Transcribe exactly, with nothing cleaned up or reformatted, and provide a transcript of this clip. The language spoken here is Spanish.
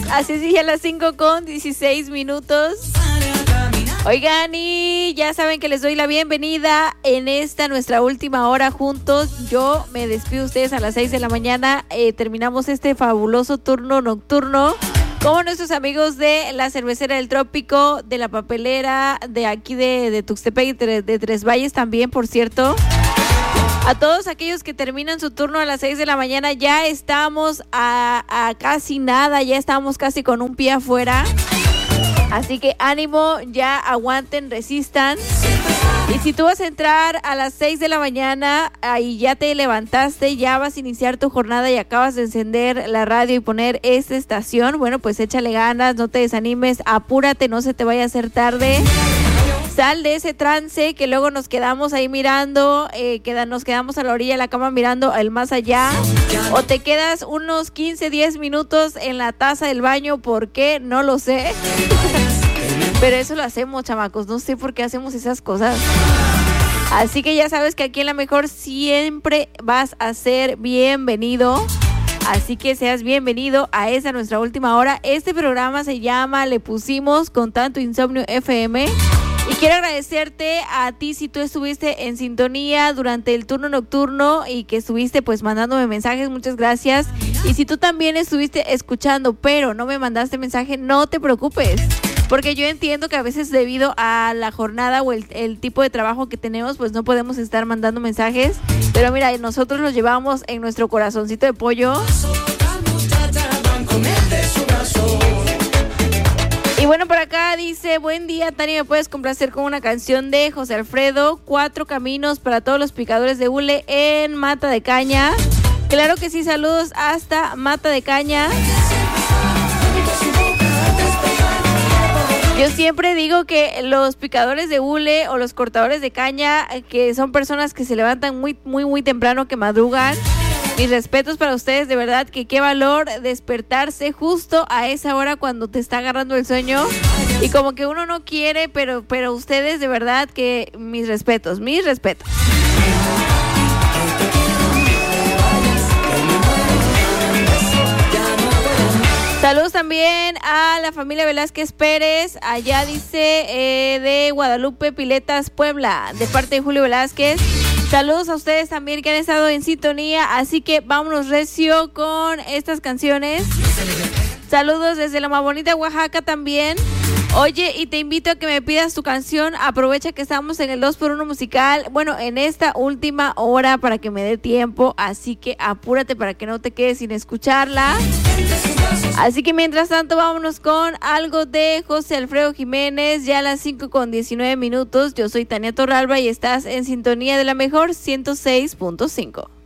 Así es, ya a las cinco con dieciséis minutos. Oigan, y ya saben que les doy la bienvenida en esta nuestra última hora juntos. Yo me despido de ustedes a las seis de la mañana. Eh, terminamos este fabuloso turno nocturno como nuestros amigos de la Cervecera del Trópico, de la Papelera, de aquí de, de Tuxtepec y de, de Tres Valles también, por cierto. A todos aquellos que terminan su turno a las seis de la mañana, ya estamos a, a casi nada, ya estamos casi con un pie afuera. Así que ánimo, ya aguanten, resistan. Y si tú vas a entrar a las seis de la mañana y ya te levantaste, ya vas a iniciar tu jornada y acabas de encender la radio y poner esta estación, bueno, pues échale ganas, no te desanimes, apúrate, no se te vaya a hacer tarde. Sal de ese trance que luego nos quedamos ahí mirando, eh, queda, nos quedamos a la orilla de la cama mirando el más allá, o te quedas unos quince, diez minutos en la taza del baño, ¿por qué? No lo sé. Pero eso lo hacemos, chamacos, no sé por qué hacemos esas cosas. Así que ya sabes que aquí en La Mejor siempre vas a ser bienvenido. Así que seas bienvenido a esa nuestra última hora. Este programa se llama Le Pusimos con Tanto Insomnio F M. Y quiero agradecerte a ti si tú estuviste en sintonía durante el turno nocturno y que estuviste pues mandándome mensajes, muchas gracias. Y si tú también estuviste escuchando pero no me mandaste mensaje, no te preocupes. Porque yo entiendo que a veces debido a la jornada o el, el tipo de trabajo que tenemos, pues no podemos estar mandando mensajes. Pero mira, nosotros los llevamos en nuestro corazoncito de pollo. Y bueno, por acá dice, buen día, Tania, ¿me puedes complacer con una canción de José Alfredo? Cuatro caminos para todos los picadores de hule en Mata de Caña. Claro que sí, saludos hasta Mata de Caña. Yo siempre digo que los picadores de hule o los cortadores de caña, que son personas que se levantan muy, muy, muy temprano, que madrugan, mis respetos para ustedes, de verdad, que qué valor despertarse justo a esa hora cuando te está agarrando el sueño y como que uno no quiere, pero, pero ustedes, de verdad, que mis respetos, mis respetos. Saludos también a la familia Velázquez Pérez, allá dice eh, de Guadalupe, Piletas, Puebla, de parte de Julio Velázquez. Saludos a ustedes también que han estado en sintonía, así que vámonos recio con estas canciones. Saludos desde la más bonita Oaxaca también. Oye, y te invito a que me pidas tu canción, aprovecha que estamos en el dos por uno musical, bueno, en esta última hora para que me dé tiempo, así que apúrate para que no te quedes sin escucharla. Así que mientras tanto vámonos con algo de José Alfredo Jiménez, ya a las cinco con diecinueve minutos. Yo soy Tania Torralba y estás en sintonía de La Mejor ciento seis punto cinco.